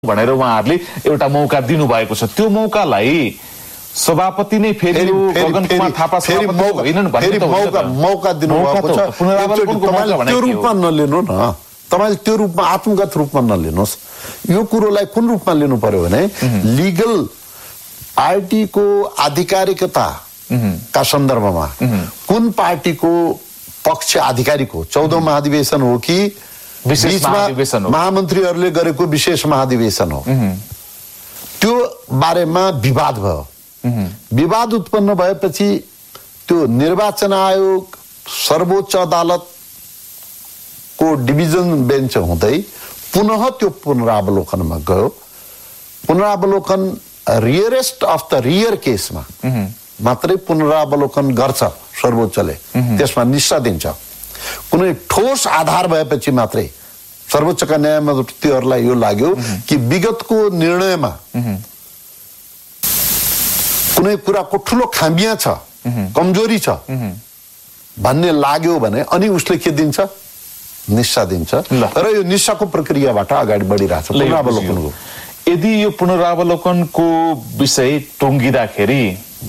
भनेर उहाँहरूले एउटा मौका दिनुभएको छ। त्यो मौकालाई सभापति नै फेरि गगन कुमार थापा सभापति होइनन् भन्ने त मौका दिनुभएको छ। त्यो रूपमा नलिनु न, तपाईले त्यो रूपमा आत्मगत रूपमा नलिनुहोस्। यो कुरोलाई कुन रूपमा लिनु पर्यो भने लिगल पार्टीको आधिकारिकता का सन्दर्भमा कुन पार्टीको पक्ष आधिकारिक हो, 14औं महाधिवेशन हो कि विशेष महाधिवेशन हो, महामन्त्रीहरूले गरेको विशेष महाधिवेशन हो, त्यो बारेमा विवाद भयो। विवाद उत्पन्न भएपछि त्यो निर्वाचन आयोग सर्वोच्च अदालतको डिभिजन बेन्च हुँदै पुनः त्यो पुनरावलोकनमा गयो। पुनरावलोकन रियरेस्ट अफ द रियर केसमा मात्रै पुनरावलोकन गर्छ सर्वोच्चले, त्यसमा निष्ठा दिन्छ। कुनै ठोस आधार भएपछि मात्रै सर्वोच्चका न्यायाधीशहरूलाई यो लाग्यो कि विगतको निर्णयमा कुनै कुराको ठूलो खामिया छ, कमजोरी छ भन्ने लाग्यो भने अनि उसले के दिन्छ? निष्ठा दिन्छ। र यो निष्ठाको प्रक्रियाबाट अगाडि बढिरहेछ पुनरावलोकनको। यदि यो पुनरावलोकनको विषय टुङ्गिँदाखेरि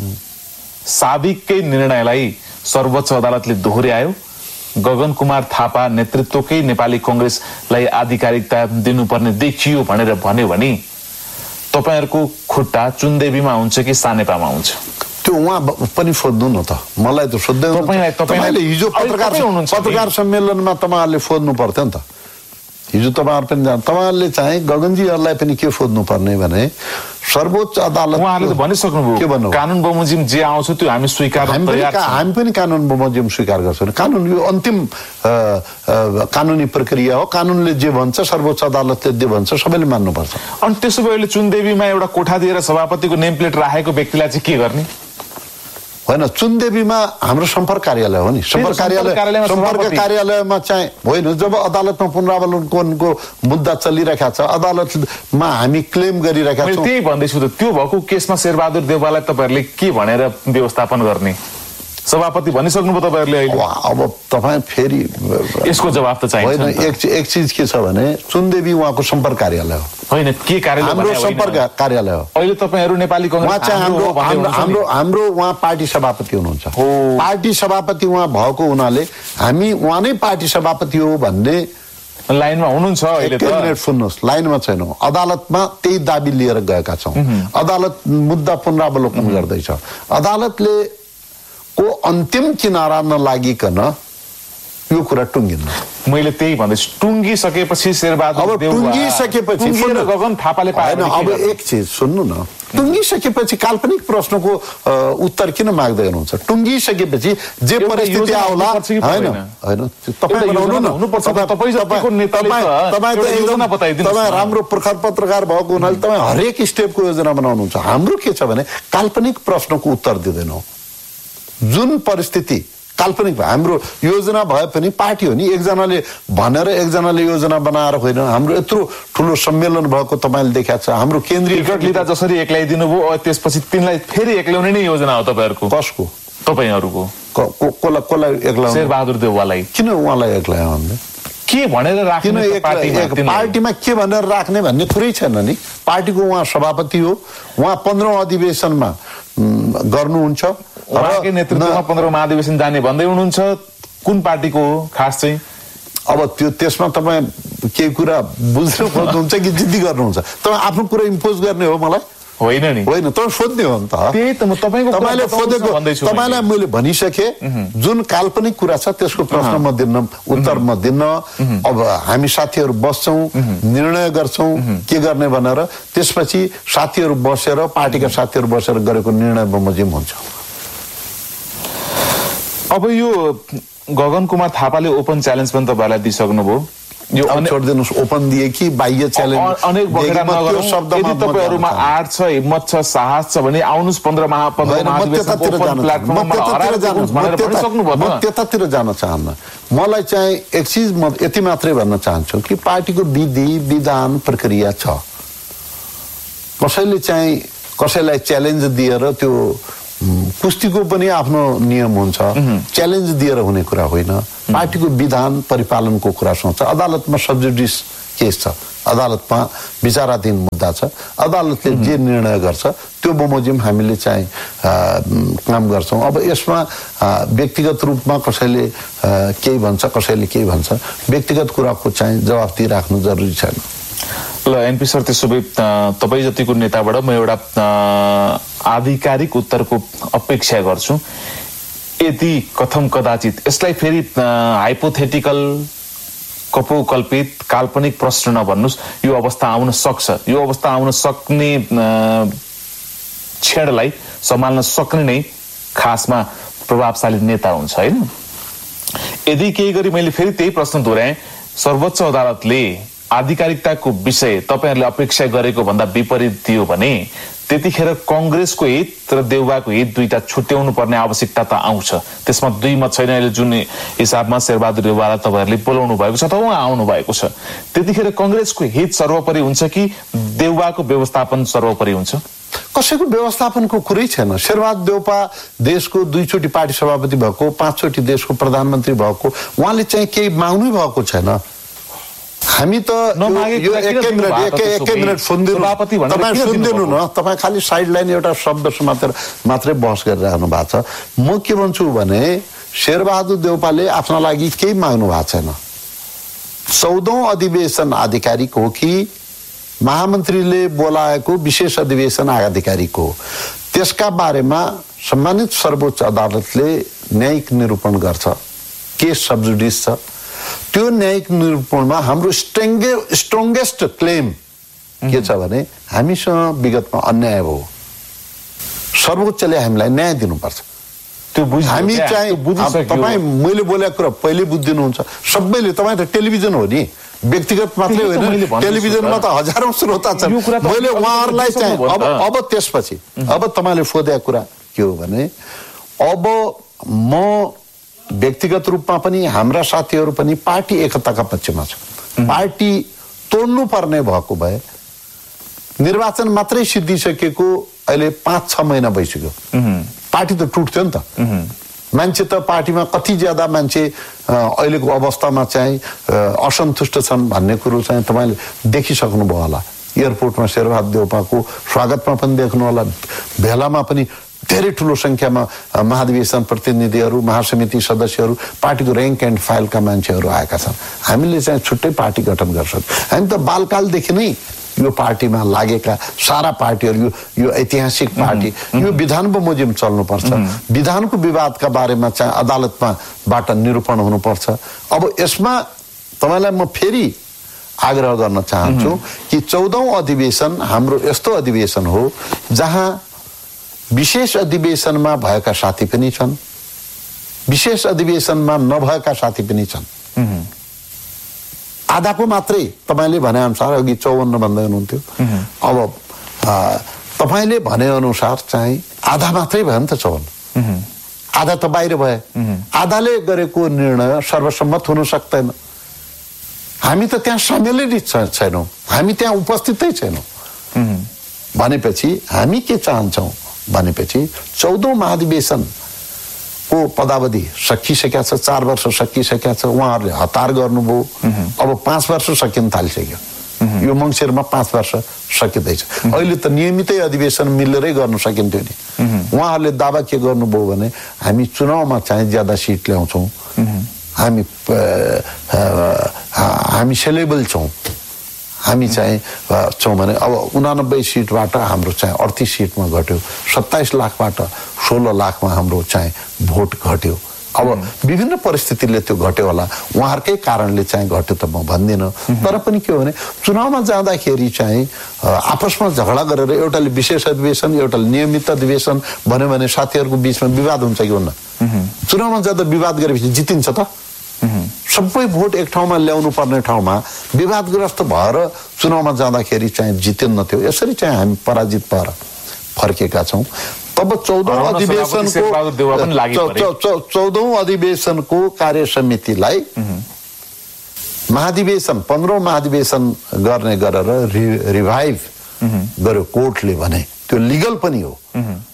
साबिककै निर्णयलाई सर्वोच्च अदालतले दोहोर्यायो, गगन कुमार थापा नेतृत्वकै नेपाली कांग्रेसलाई आधिकारिकता दिनुपर्ने देखियो भनेर भन्यो भने तपाईहरुको खुट्टा चुन्देवीमा हुन्छ कि सानेपामा हुन्छ? त्यो उहाँ पनि सोध्नु न त, मलाई त सोध्दै तपाईले हिजो पत्रकार सम्मेलनमा तपाईहरुले सोध्नु पर्थ्यो नि त। हिजो तपाईहरु पनि तपाईहरुले चाहिँ गगनजीहरुलाई पनि के सोध्नु पर्ने भने सर्वोच्च अदालत उहाँले भनिसक्नुभयो कानुन बमोजिम जे आउँछ त्यो हामी स्वीकार तयार छौं। हामी पनि कानुन बमोजिम स्वीकार गर्छौं। कानुन यो अन्तिम कानुनी प्रक्रिया हो। कानुनले जे भन्छ, सर्वोच्च अदालतले जे भन्छ सबैले मान्नुपर्छ। अनि त्यसो भएले चुन्देवीमा एउटा कोठा दिएर सभापतिको नेम प्लेट राखेको व्यक्तिलाई चाहिँ के गर्ने? होइन, चुन्देवीमा हाम्रो सम्पर्क कार्यालय हो नि। सम्पर्क कार्यालयमा चाहिँ होइन, जब अदालतमा पुनरावलोकनको मुद्दा चलिरहेको छ, अदालतमा हामी क्लेम गरिरहेका छौं। त्यही भन्दैछु त, त्यो भएको केसमा शेरबहादुर देउवालाई तपाईहरुले के भनेर व्यवस्थापन गर्ने? सभापति भनिसक्नुभयो तपाईहरुले अहिले। अब तपाई फेरि यसको जवाफ त चाहिन्छ। होइन, एक चीज के छ भने चुन्देवी उहाँको सम्पर्क कार्यालय हो। होइन, के कार्यालय? हाम्रो सम्पर्क कार्यालय हो। अहिले तपाईहरु नेपाली कांग्रेस हाम्रो उहाँ पार्टी सभापति हुनुहुन्छ। पार्टी सभापति उहाँ भएको हुनाले हामी उहाँ नै पार्टी सभापति हो भन्ने लाइनमा हुनुहुन्छ अहिले त। एक मिनेट सुन्नुहोस्, लाइनमा छैनौं। अदालतमा त्यही दाबी लिएर गएका छौं। अदालत मुद्दा पुनरावलोकन गर्दैछ। अदालतले को अन्तिम किनारा नलागिकन यो कुरा टुङ्गिन्न। मैले त्यही भन्दैछु, टुङ्गिसकेपछि शेरबहादुर देउवा टुङ्गिसकेपछि गगन थापाले पाएन। अब एक चीज सुन्नु न, टुङ्गिसकेपछि काल्पनिक प्रश्नको उत्तर किन माग्दै हुनुहुन्छ? टुङ्गिसकेपछि जे परिस्थिति आउला, हैन हैन तपाई बनाउनु न। तपाई राम्रो प्रखर पत्रकार भएको हुनाले तपाई हरेक स्टेपको योजना बनाउनुहुन्छ। हाम्रो के छ भने काल्पनिक प्रश्नको उत्तर दिदैनौ। जुन परिस्थिति काल्पनिक हाम्रो योजना भए पनि पार्टी हो नि, एकजनाले भनेर एकजनाले योजना बनाएर होइन। हाम्रो यत्रो ठुलो सम्मेलन भएको तपाईले देखाएको छ। हाम्रो केन्द्रीय टिकट लिँदा जसरी एक्लाइदिनु भयो, त्यसपछि तिनलाई फेरि एक्ल्याउने नै योजना हो तपाईहरुको? कसको? तपाईहरुको। कोलाई एक्लाउने? शेरबहादुर देउवालाई। किन उहाँलाई एक्लायो हामीले? के भनेर राख्ने पार्टीमा के भनेर राख्ने भन्ने कुरै छैन नि। पार्टीको उहाँ सभापति हो, उहाँ 15औं अधिवेशनमा गर्नुहुन्छ। उहाँकै नेतृत्वमा 15औं महाधिवेशन जाने भन्दै हुनुहुन्छ। कुन पार्टीको हो खास चाहिँ? अब त्यो त्यसमा तपाई के कुरा बुझ्नु खोज्नुहुन्छ कि जिद्दी गर्नुहुन्छ? तपाई आफ्नो कुरा इम्पोज गर्ने हो मलाई? होइन नि, होइन, तपाईँ सोध्ने हो नि त। त्यही त म तपाईले सोधेको तपाईलाई मैले भनिसके। जुन काल्पनिक कुरा छ त्यसको प्रश्न म दिन्न, उत्तर म दिन्न। अब हामी साथीहरू बस्छौं, निर्णय गर्छौं के गर्ने भनेर। त्यसपछि साथीहरू बसेर, पार्टीका साथीहरू बसेर गरेको निर्णय बमोजिम हुन्छ। अब यो गगन कुमार थापाले ओपन च्यालेन्ज पनि तपाईहरुलाई दिइसक्नुभयो। यो छोड्दिनुस्, ओपन दिए कि बाह्य च्यालेन्ज अनेक बगेरा नगरौं। यदि तपाईहरुमा आँट छ, हिम्मत छ, साहस छ भने आउनुस् 15 महाधिवेशन ओपन प्लेटफर्ममा हराएर जानुस् भनेर भनिसक्नुभयो। म त्यतातिर जान चाहन्न। मलाई चाहिँ एक चीज म यति मात्रै भन्न चाहन्छु कि पार्टीको विधि विधान प्रक्रिया छ। कसैले चाहिँ कसैलाई च्यालेन्ज दिएर त्यो कुस्तीको पनि आफ्नो नियम हुन्छ। च्यालेन्ज दिएर हुने कुरा होइन। पार्टीको विधान परिपालनको कुरा सोच्छ। अदालतमा सब्जुडिस केस छ, अदालतमा विचाराधीन मुद्दा छ, अदालतले जे निर्णय गर्छ त्यो बमोजिम हामीले चाहिँ काम गर्छौँ। अब यसमा व्यक्तिगत रूपमा कसैले केही भन्छ, कसैले केही भन्छ, व्यक्तिगत कुराको चाहिँ जवाफदेही राख्नु जरुरी छैन। ल एनपी सर, त्यसो भए तपाईँ जतिको नेताबाट म एउटा आधिकारिक उत्तरको अपेक्षा गर्छु। यदि कथम कदाचित यसलाई फेरि हाइपोथेटिकल, कपोकल्पित, काल्पनिक प्रश्न नभन्नुहोस्, यो अवस्था आउन सक्छ, यो अवस्था आउन सक्ने क्षणलाई सम्हाल्न सक्ने नै खासमा प्रभावशाली नेता हुन्छ, होइन? यदि केही गरी मैले फेरि त्यही प्रश्न दोहोऱ्याएँ, सर्वोच्च अदालतले आधिकारिकताको विषय तपाईहरुले अपेक्षा गरेको भन्दा विपरीत दियो भने त्यतिखेर कांग्रेसको हित र देउवाको हित दुईटा छुट्याउनु पर्ने आवश्यकता त आउँछ। त्यसमा दुई मत छैन। अहिले जुन हिसाबमा शेरबहादुर देउवालाई तपाईहरुले बोलाउनु भएको छ अथवा आउनु भएको छ, त्यतिखेर कांग्रेसको हित सर्वोपरि हुन्छ कि देउवाको व्यवस्थापन सर्वोपरि हुन्छ? कसैको व्यवस्थापनको कुरै छैन। शेरबहादुर देउवा देशको 2 चोटी पार्टी सभापति भएको, 5 चोटी देशको प्रधानमन्त्री भएको, उहाँले चाहिँ केही माग्नु भएको छैन। हामी त यो एक मिनेट सुनिदिनु न, तपाईँ खालि साइड लाइन एउटा शब्द मात्रै बहस गरिरहनु भएको छ। म के भन्छु भने शेरबहादुर देउवाले आफ्ना लागि केही माग्नु भएको छैन। 14औं अधिवेशन आधिकारिक हो कि महामन्त्रीले बोलाएको विशेष अधिवेशन आधिकारिक हो, त्यसका बारेमा सम्मानित सर्वोच्च अदालतले न्यायिक निरूपण गर्छ। केस सबजुडिस छ। त्यो न्यायिक निरूपणमा हाम्रो स्ट्रङ्गेस्ट क्लेम के छ भने हामीसँग विगतमा अन्याय हो, सर्वोच्चले हामीलाई न्याय दिनुपर्छ। त्यो हामी चाहिँ तपाईँ मैले बोलेको कुरा पहिले बुझिदिनुहुन्छ सबैले। तपाईँ त टेलिभिजन हो नि, व्यक्तिगत मात्रै होइन, टेलिभिजनमा त हजारौं श्रोता छन्। मैले उहाँहरूलाई चाहिँ अब त्यसपछि अब तपाईँले सोधेको कुरा के हो भने अब म व्यक्तिगत रूपमा पनि हाम्रा साथीहरू पनि पार्टी एकताका पक्षमा छ। पार्टी तोड्नु पर्ने भएको भए निर्वाचन मात्रै सिद्धिसकेको अहिले 5-6 महिना भइसक्यो, पार्टी त टुट्थ्यो नि त। मान्छे त पार्टीमा कति ज्यादा मान्छे अहिलेको अवस्थामा चाहिँ असन्तुष्ट छन् भन्ने कुरो चाहिँ तपाईँले देखिसक्नुभयो होला। एयरपोर्टमा शेरबहादुर देउवाको स्वागतमा पनि देख्नु होला, भेलामा पनि धेरै ठुलो संख्यामा महाधिवेशन प्रतिनिधिहरू, महासमिति सदस्यहरू, पार्टीको र्याङ्क एन्ड फाइलका मान्छेहरू आएका छन्। हामीले चाहिँ छुट्टै पार्टी गठन गर्छौँ। हामी त बालकालदेखि नै यो पार्टीमा लागेका सारा पार्टीहरू, यो ऐतिहासिक पार्टी, यो विधान बमोजिम चल्नुपर्छ। विधानको विवादका बारेमा चाहिँ अदालतमाबाट निरूपण हुनुपर्छ। अब यसमा तपाईँलाई म फेरि आग्रह गर्न चाहन्छु कि 14औं अधिवेशन हाम्रो यस्तो अधिवेशन हो जहाँ विशेष अधिवेशनमा भएका साथी पनि छन्, विशेष अधिवेशनमा नभएका साथी पनि छन्। आधाको मात्रै तपाईँले भने अनुसार अघि 54 भन्दै हुनुहुन्थ्यो, अब तपाईँले भने अनुसार चाहिँ आधा मात्रै भयो नि त 54, आधा त बाहिर भए। आधाले गरेको निर्णय सर्वसम्मत हुन सक्दैन। हामी त त्यहाँ सम्मिलित छैनौँ, हामी त्यहाँ उपस्थितै छैनौँ। भनेपछि हामी के चाहन्छौँ भनेपछि 14औं महाधिवेशनको पदावधि सकिसकेका छ, 4 वर्ष सकिसकेका छ। उहाँहरूले हतार गर्नुभयो, अब 5 वर्ष सकिन थालिसक्यो। यो मङ्सिरमा 5 वर्ष सकिँदैछ। अहिले त नियमितै अधिवेशन मिलेरै गर्न सकिन्थ्यो नि। उहाँहरूले दावा के गर्नुभयो भने हामी चुनावमा चाहिँ ज्यादा सिट ल्याउँछौँ, हामी सेलेबल छौँ, हामी चाहिँ छौँ भने अब 89 सिटबाट हाम्रो चाहिँ 38 सिटमा घट्यो, 27 लाखबाट 16 लाखमा हाम्रो चाहिँ भोट घट्यो। अब विभिन्न परिस्थितिले त्यो घट्यो होला, उहाँहरूकै कारणले चाहिँ घट्यो त म भन्दिनँ। तर पनि के हो भने चुनावमा जाँदाखेरि चाहिँ आपसमा झगडा गरेर एउटाले विशेष अधिवेशन एउटाले नियमित अधिवेशन भन्यो भने साथीहरूको बिचमा विवाद हुन्छ कि हुन्न? चुनावमा जाँदा विवाद गरेपछि जितिन्छ त? सबै भोट एक ठाउँमा ल्याउनु पर्ने ठाउँमा विवादग्रस्त भएर चुनावमा जाँदाखेरि चाहिँ जितेन्न थियो। यसरी चाहिँ हामी पराजित भएर फर्केका छौँ। तब 14औं अधिवेशनको कार्य समितिलाई महाधिवेशन 15औं महाधिवेशन गर्ने गरेर रिभाइभ गर्यो कोर्टले भने, त्यो लिगल पनि हो।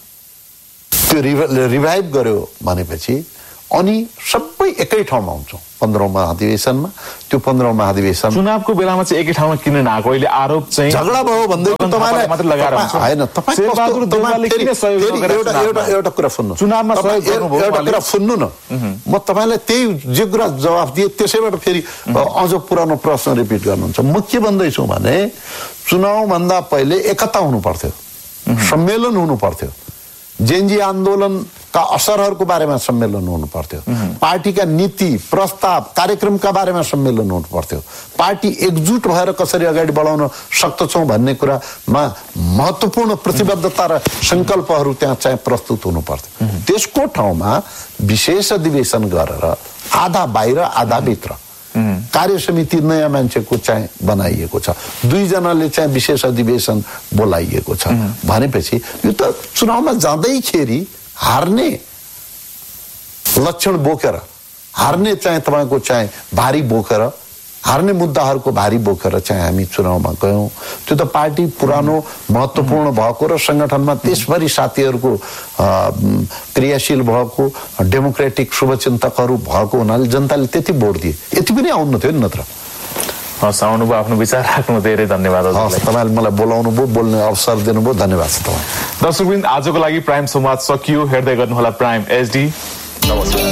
त्यो रिभाइभ गर्यो भनेपछि अनि सबै एकै ठाउँमा हुन्छौँ। 15औं महाधिवेशनमा। त्यो 15औं महाधिवेशन चुनावको बेलामा चाहिँ एकै ठाउँमा किन नआएको अहिले आरोप चाहिँ झगडा भयो भन्दै तपाईँलाई मात्र लगाएर हुन्छ हैन तपाई शेरबहादुर देउवाले किन सहयोग नगरेको एउटा कुरा सुन्नु चुनावमा सहयोग गर्नुभयो एउटा कुरा सुन्नु न म तपाईलाई त्यही जे कुरा जवाफ दिए त्यसैबाट फेरि अझ पुरानो प्रश्न रिपिट गर्नुहुन्छ। म के भन्दै छु भने चुनाव भन्दा पहिले एकता हुनु पर्थ्यो, सम्मेलन हुनु पर्थ्यो, जेएनजी आन्दोलनका असरहरूको बारेमा सम्मेलन हुनु पर्थ्यो, पार्टीका नीति प्रस्ताव कार्यक्रमका बारेमा सम्मेलन हुनु पर्थ्यो, पार्टी एकजुट भएर कसरी अगाडि बढाउन सक्दछौँ भन्ने कुरामा महत्त्वपूर्ण प्रतिबद्धता र संकल्पहरू त्यहाँ चाहिँ प्रस्तुत हुनु पर्थ्यो। त्यसको ठाउँमा विशेष अधिवेशन गरेर आधा बाहिर आधा भित्र कार्य समिति नयाँ मान्छेको चाहिँ बनाइएको छ, 2 जनाले चाहिँ विशेष अधिवेशन बोलाइएको छ भनेपछि यो त चुनावमा जाँदैखेरि हार्ने लक्षण बोकेर हार्ने चाहिँ तपाईको चाहिँ भारी बोकेर हार्ने मुद्दाहरूको भारी बोकेर चाहिँ हामी चुनावमा गयौं। त्यो त पार्टी पुरानो महत्त्वपूर्ण भएको र संगठनमा त्यसभरि साथीहरूको क्रियाशील भएको डेमोक्रेटिक शुभचिन्तकहरू भएको हुनाले जनताले त्यति भोट दिए, यति पनि आउनु थियो नि नत्र। हस् आउनुभयो, आफ्नो विचार राख्नु धेरै धन्यवाद। तपाईले मलाई बोलाउनु भयो, बोल्ने अवसर दिनुभयो, धन्यवाद छ तपाईँ। दर्शकवृन्द आजको लागि प्राइम संवाद सकियो। हेर्दै गर्नुहोला प्राइम एचडी। नमस्कार।